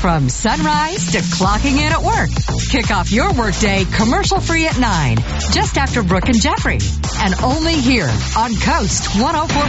From sunrise to clocking in at work. Kick off your workday commercial-free at 9, just after Brooke and Jeffrey. And only here on Coast 104.5.